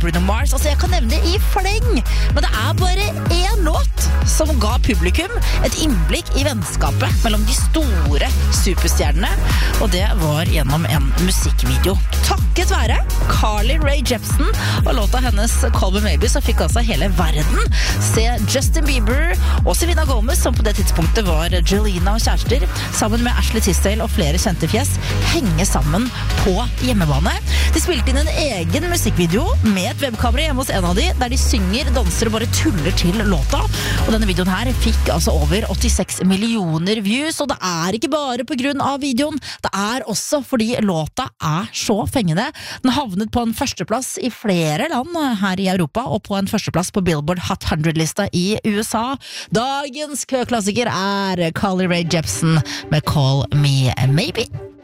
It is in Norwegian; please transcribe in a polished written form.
Bruno Mars. Altså, jeg kan nevne i fleng, men det bare en låt som ga publikum et innblikk i vennskapet mellom de store superstjernene, og det var gjennom en musikkvideo. Takket være Carly Rae Jepsen og låta hennes Call Me Maybe, så fikk altså hele verden se Justin Bieber og Selena Gomez, som på det tidspunktet var Jelena og kjærester, sammen med Ashley Tisdale og flere kjente fjes, henge sammen på hjemmebane. De spilte inn en egen musikkvideo med et webkamera hjemme hos en av de, der de synger, danser og bare tuller til låta. Og denne videoen her fikk altså over 86 millioner views, og det ikke bare på grunn av videoen, det også fordi låta så fengende. Den havnet på en førsteplass i flere land her i Europa, og på en førsteplass på Billboard Hot 100-lista i USA. Dagens køklassiker Carly Rae Jepsen med Call Me Maybe.